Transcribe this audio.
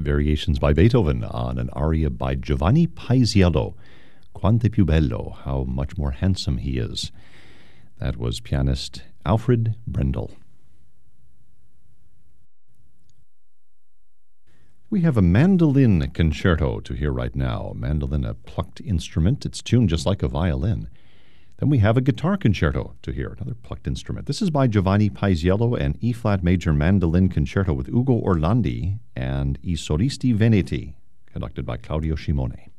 variations by Beethoven on an aria by Giovanni Paisiello, Quante più bello, how much more handsome he is. That was pianist Alfred Brendel. We have a mandolin concerto to hear right now. Mandolin, a plucked instrument. It's tuned just like a violin. Then we have a guitar concerto to hear, another plucked instrument. This is by Giovanni Paisiello, an E-flat major mandolin concerto with Ugo Orlandi and I Solisti Veneti, conducted by Claudio Scimone.